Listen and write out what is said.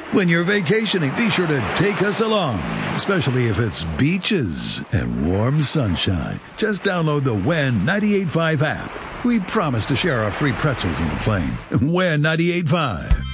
When you're vacationing, be sure to take us along, especially if it's beaches and warm sunshine. Just download the WHEN 98.5 app. We promise to share our free pretzels on the plane. WHEN 98.5.